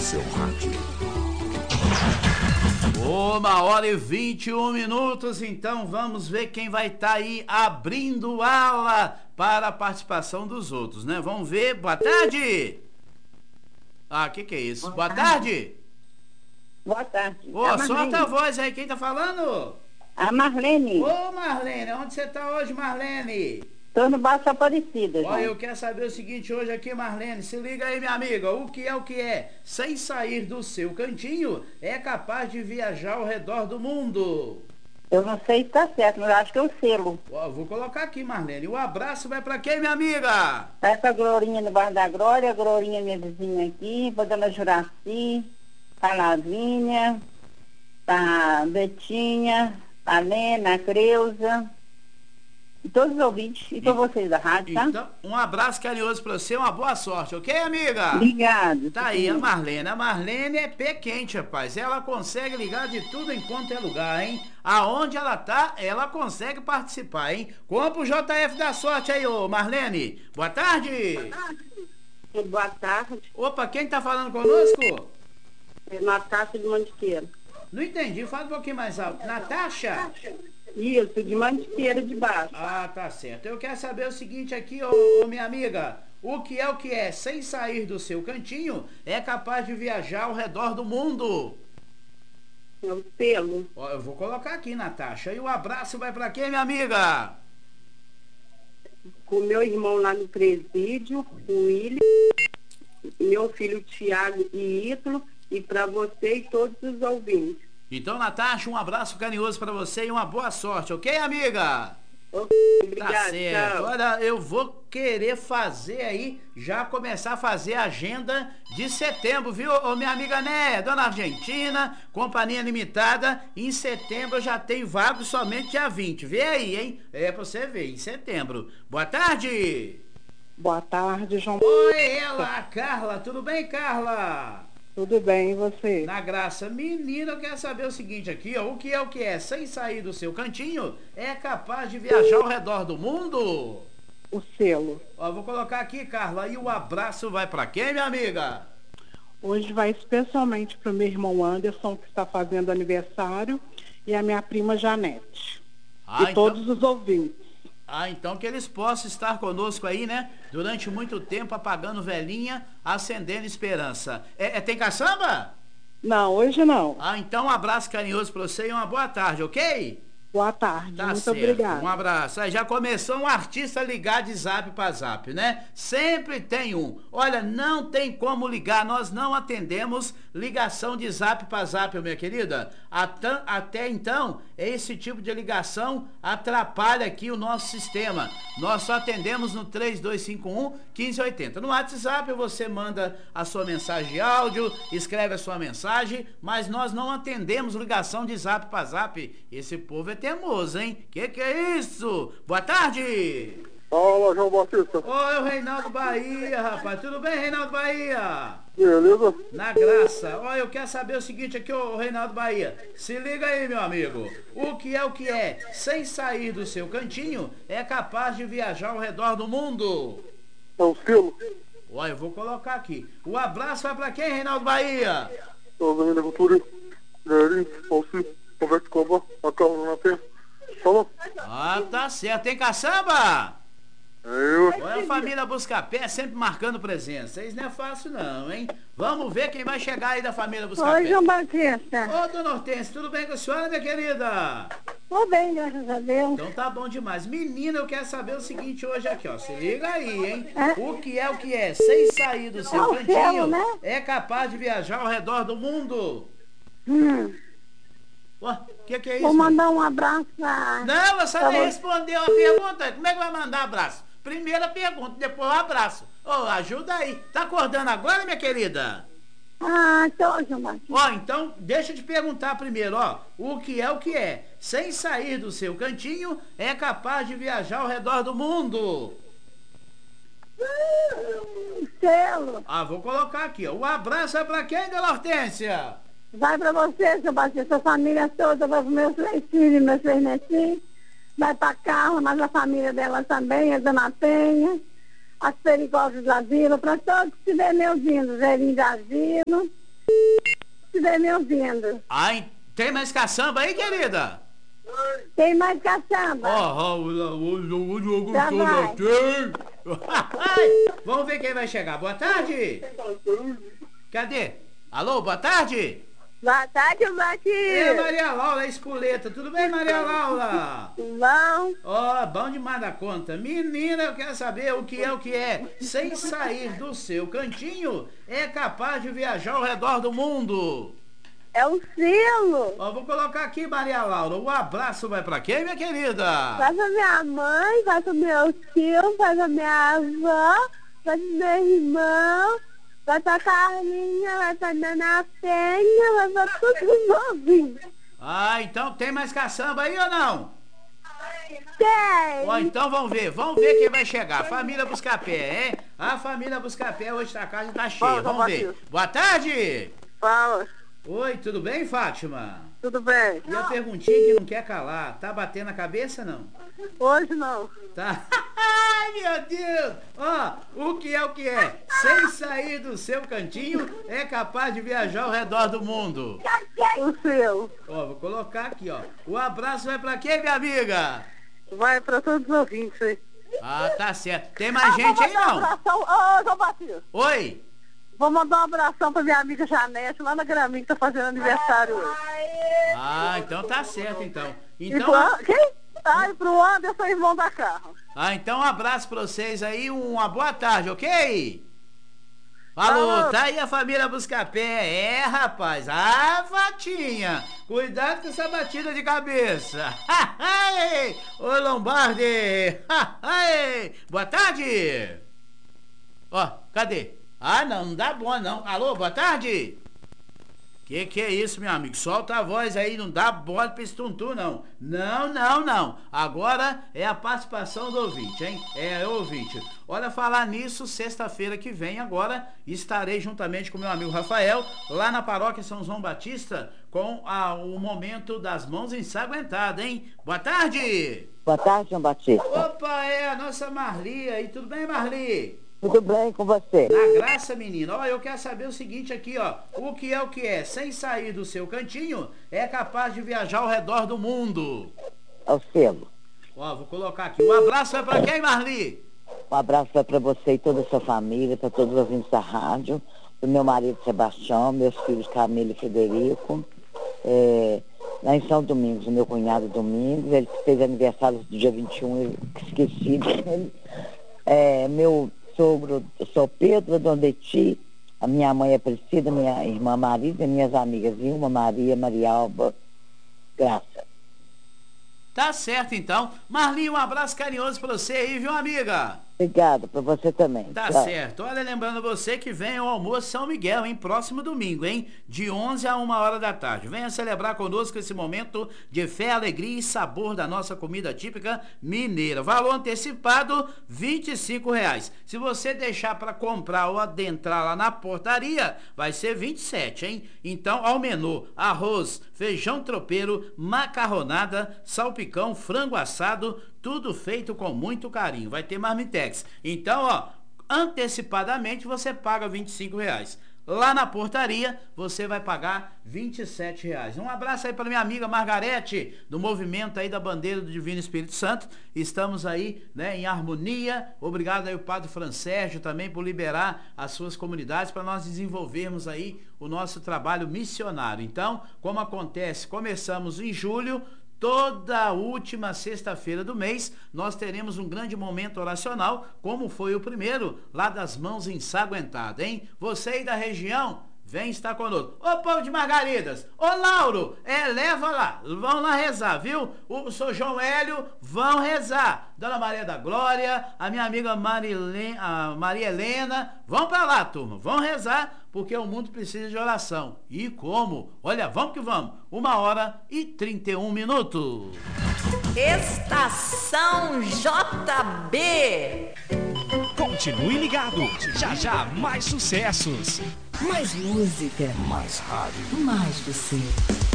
seu rádio. 1h21, então vamos ver quem vai estar aí abrindo ala para a participação dos outros, né? Vamos ver, boa tarde! Ah, que é isso? Boa tarde! Boa tarde. Ô, solta a voz aí, quem tá falando? A Marlene. Ô, Marlene, onde você tá hoje, Marlene? Tô no Baixo Aparecida, João. Olha, eu quero saber o seguinte hoje aqui, Marlene, se liga aí, minha amiga, o que é? Sem sair do seu cantinho, é capaz de viajar ao redor do mundo. Eu não sei se tá certo, mas acho que é o selo. Ó, vou colocar aqui, Marlene, o abraço vai pra quem, minha amiga? Vai pra Glorinha no Bar da Glória, a Glorinha minha vizinha aqui, pra Dona Juraci, pra Lavínia, pra Betinha, pra Lena, a Creuza, e todos os ouvintes, e pra vocês da rádio, tá? Então, um abraço carinhoso pra você, uma boa sorte, ok, amiga? Obrigado. Tá aí a Marlene. A Marlene é pé quente, rapaz. Ela consegue ligar de tudo enquanto é lugar, hein? Aonde ela tá, ela consegue participar, hein? Compra o JF da sorte aí, ô Marlene. Boa tarde. Boa tarde. Opa, quem tá falando conosco? É Natasha de Mantiqueira. Não entendi, fala um pouquinho mais alto. Natasha? Isso, de Mantiqueira de Baixo. Ah, tá certo. Eu quero saber o seguinte aqui, ô minha amiga. O que é? Sem sair do seu cantinho, é capaz de viajar ao redor do mundo. É o selo. Ó, eu vou colocar aqui, Natasha. E o abraço vai pra quem, minha amiga? Com meu irmão lá no presídio, o William, meu filho Tiago e Ítalo, e para você e todos os ouvintes. Então, Natasha, um abraço carinhoso pra você e uma boa sorte, ok, amiga? Obrigado, Tá certo. tchau. Olha, eu vou querer fazer aí, já começar a fazer a agenda de setembro, viu? Ô, minha amiga Né, Dona Argentina, Companhia Limitada, em setembro eu já tenho vago somente dia 20. Vê aí, hein? É pra você ver, em setembro. Boa tarde! Boa tarde, João. Oi, ela, Carla. Tudo bem, Carla? Tudo bem, e você? Na graça. Menina, eu quero saber o seguinte aqui, ó. O que é? Sem sair do seu cantinho, é capaz de viajar ao redor do mundo? O selo. Ó, vou colocar aqui, Carla, e o abraço vai pra quem, minha amiga? Hoje vai especialmente para o meu irmão Anderson, que está fazendo aniversário, e a minha prima Janete. E todos os ouvintes. Ah, então que eles possam estar conosco aí, né? Durante muito tempo, apagando velhinha, acendendo esperança. Tem caçamba? Não, hoje não. Ah, então um abraço carinhoso pra você e uma boa tarde, ok? Boa tarde, Tá muito certo. obrigada. Um abraço. Aí já começou um artista ligar de zap pra zap, né? Sempre tem um. Olha, não tem como ligar, nós não atendemos ligação de zap pra zap, minha querida. Até então, esse tipo de ligação atrapalha aqui o nosso sistema. Nós só atendemos no 3251-1580. No WhatsApp você manda a sua mensagem de áudio, escreve a sua mensagem, mas nós não atendemos ligação de zap pra zap. Esse povo é teimoso, hein? Que é isso? Boa tarde! Fala, João Batista. Oi, o Reinaldo Bahia, rapaz. Tudo bem, Reinaldo Bahia? Beleza? Na graça. Olha, eu quero saber o seguinte aqui, ô Reinaldo Bahia. Se liga aí, meu amigo. O que é? Sem sair do seu cantinho, é capaz de viajar ao redor do mundo. É o selo. Olha, eu vou colocar aqui. O abraço vai pra quem, Reinaldo Bahia? Os da cultura, Gary, Alci, Roberto Coba, a Carla na Penha. Falou? Ah, tá certo. Tem caçamba? Olha a família Buscapé sempre marcando presença. Isso não é fácil não, hein? Vamos ver quem vai chegar aí da família Buscapé. Oi, João Batista. Ô, dona Hortência, tudo bem com a senhora, minha querida? Tô bem, graças a Deus. Então tá bom demais. Menina, eu quero saber o seguinte hoje aqui, ó. Se liga aí, hein? O que é? Sem sair do seu cantinho, céu, né? é capaz de viajar ao redor do mundo. Ó, que é isso? Vou mandar um abraço pra... Não, você nem respondeu a pergunta. Como é que vai mandar abraço? Primeira pergunta, depois o abraço. Ô, ajuda aí. Tá acordando agora, minha querida? Ah, tô, João Batista. Ó, então, deixa eu te perguntar primeiro, ó. O que é? Sem sair do seu cantinho, é capaz de viajar ao redor do mundo. Selo. Ah, vou colocar aqui, ó. O abraço é pra quem, dona Hortência? Vai pra você, João Batista, sua família toda, vai pros meus 3 filhos, meus 3 netinhos. Vai pra Carla, mas a família dela também, a Dona Penha, as perigosas da vila, pra todos que estiverem me ouvindo, Zerinho de Asilo, estiver me ouvindo. Ai, tem mais caçamba aí, querida? Tem mais caçamba. Tá, vamos ver quem vai chegar. Boa tarde. Cadê? Alô, boa tarde. Boa tarde, Matheus. Maria Laura Espoleta. Tudo bem, Maria Laura? Bom. Ó, bom demais da conta. Menina, eu quero saber o que é. Sem sair do seu cantinho, é capaz de viajar ao redor do mundo. É o selo. Ó, vou colocar aqui, Maria Laura. O abraço vai pra quem, minha querida? Vai pra minha mãe, vai pro meu tio, vai pra minha avó, vai pro meu irmão, vai pra Carlinha, vai pra Dona Penha, vai pra todos os ouvintes. Ah, então tem mais caçamba aí ou não? Tem. Ó, então vamos ver quem vai chegar. Família Buscapé, hein? A família Buscapé hoje tá, a casa tá cheia. Vamos ver. Boa tarde. Fala. Oi, tudo bem, Fátima? Tudo bem? E a perguntinha que não quer calar, tá batendo a cabeça, não? Hoje não. Tá. Ai, meu Deus! Ó, o que é? Sem sair do seu cantinho, é capaz de viajar ao redor do mundo. O seu. Ó, vou colocar aqui, ó. O abraço vai pra quem, minha amiga? Vai pra todos os ouvintes aí. Ah, tá certo. Tem mais gente aí, não? Ô, João Batista. Oi? Vou mandar um abração pra minha amiga Janete, lá na Graminha, que tá fazendo aniversário hoje. Ah, então tá certo, então. Quem? Ah, e pro Anderson, irmão da Carro. Ah, então um abraço pra vocês aí, uma boa tarde, ok? Alô, tá aí a família Buscapé. É, rapaz. Ah, Fatinha, cuidado com essa batida de cabeça. Ô, Lombardi. Boa tarde. Ó, cadê? Ah, não dá bom não. Alô, boa tarde. Que é isso, meu amigo? Solta a voz aí, não dá bola pra esse tuntu, não. Não. Agora é a participação do ouvinte, hein? É, ouvinte. Olha, falar nisso, sexta-feira que vem agora, estarei juntamente com meu amigo Rafael, lá na paróquia São João Batista, com o momento das mãos ensanguentadas, hein? Boa tarde. Boa tarde, João Batista. Opa, é a nossa Marli aí. Tudo bem, Marli? Tudo bem com você? Na graça, menina. Ó, eu quero saber o seguinte aqui, ó. O que é? Sem sair do seu cantinho, é capaz de viajar ao redor do mundo. É o selo. Ó, vou colocar aqui. Um abraço vai pra quem, Marli? Um abraço vai pra você e toda a sua família, pra todos os ouvintes da rádio, pro meu marido Sebastião, meus filhos Camila e Frederico. Lá em São Domingos, o meu cunhado Domingos, ele fez aniversário do dia 21, eu esqueci dele. Meu sogro, eu sou Pedro, a Dona Beti, a minha mãe é Priscila, minha irmã Marisa, minhas amigas Vilma, Maria, Maria Alba, Graça. Tá certo, então. Marli, um abraço carinhoso pra você aí, viu, amiga? Obrigada, pra você também. Tá Tchau. certo. Olha, lembrando você que vem ao almoço São Miguel, hein? Próximo domingo, hein? De 11 a 1h da tarde. Venha celebrar conosco esse momento de fé, alegria e sabor da nossa comida típica mineira. Valor antecipado, R$25. Se você deixar para comprar ou adentrar lá na portaria, vai ser 27, hein? Então, ao menu, arroz, feijão tropeiro, macarronada, salpicão, frango assado, tudo feito com muito carinho. Vai ter marmitex. Então, ó, antecipadamente você paga R$25. Lá na portaria, você vai pagar R$27. Um abraço aí para minha amiga Margarete, do movimento aí da bandeira do Divino Espírito Santo. Estamos aí, né, em harmonia. Obrigado aí o Padre Francérgio também por liberar as suas comunidades para nós desenvolvermos aí o nosso trabalho missionário. Então, como acontece, começamos em julho. Toda última sexta-feira do mês, nós teremos um grande momento oracional, como foi o primeiro, lá das mãos ensanguentadas, hein? Você aí da região, vem estar conosco. Ô, povo de Margaridas, ô, Lauro, leva lá, vão lá rezar, viu? O Sr. João Hélio, vão rezar. Dona Maria da Glória, a minha amiga Maria Helena, vão pra lá, turma, vão rezar, porque o mundo precisa de oração. E como? Olha, vamos que vamos. 1h31. Estação JB. Continue ligado. Já mais sucessos. Mais música. Mais rádio. Mais você.